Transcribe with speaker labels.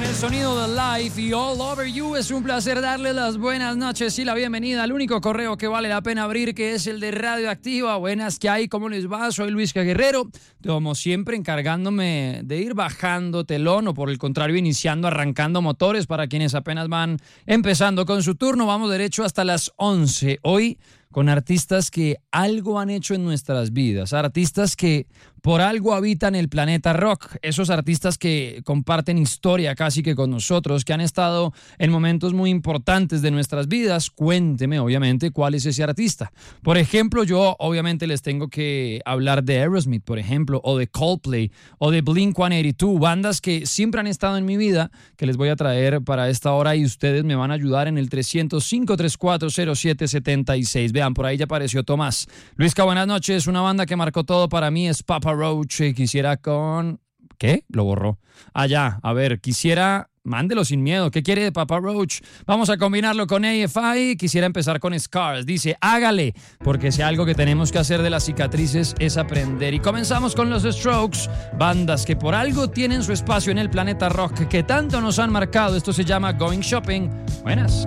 Speaker 1: el sonido de Life y All Over You. Es un placer darle las buenas noches y la bienvenida al único correo que vale la pena abrir, que es el de Radioactiva. Buenas, ¿qué hay? ¿Cómo les va? Soy Luis Guerrero, como siempre encargándome de ir bajando telón o por el contrario iniciando, arrancando motores para quienes apenas van empezando con su turno. Vamos derecho hasta las 11. Hoy con artistas que algo han hecho en nuestras vidas, artistas que por algo habitan el planeta rock, esos artistas que comparten historia casi que con nosotros, que han estado en momentos muy importantes de nuestras vidas. Cuénteme, obviamente, cuál es ese artista. Por ejemplo, yo obviamente les tengo que hablar de Aerosmith, por ejemplo, o de Coldplay, o de Blink-182, bandas que siempre han estado en mi vida, que les voy a traer para esta hora y ustedes me van a ayudar en el 305-3407-76. Vean, por ahí ya apareció Tomás. Luisca, buenas noches. Una banda que marcó todo para mí es Papa Roach. Quisiera con... ¿Qué? Lo borró. Ya. A ver, quisiera... Mándelo sin miedo. ¿Qué quiere de Papa Roach? Vamos a combinarlo con AFI. Quisiera empezar con Scars. Dice, hágale, porque si algo que tenemos que hacer de las cicatrices es aprender. Y comenzamos con los Strokes, bandas que por algo tienen su espacio en el planeta rock, que tanto nos han marcado. Esto se llama Going Shopping. Buenas.